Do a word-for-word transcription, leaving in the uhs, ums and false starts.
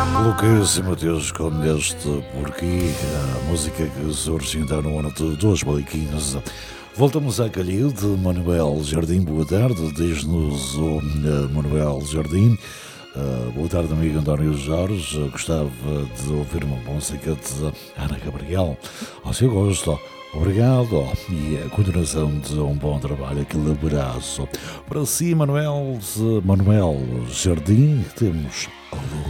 Lucas e Mateus com este Porquê, a música que surge então no ano de dois mil e quinze. Voltamos à Calhil de Manuel Jardim. Boa tarde, diz-nos o uh, Manuel Jardim. Uh, boa tarde, amigo António Jorge. Eu gostava de ouvir uma música de Ana Gabriel. Ao seu gosto, obrigado. E a continuação de um bom trabalho. Aquele abraço para si, Manuel, Manuel Jardim. Temos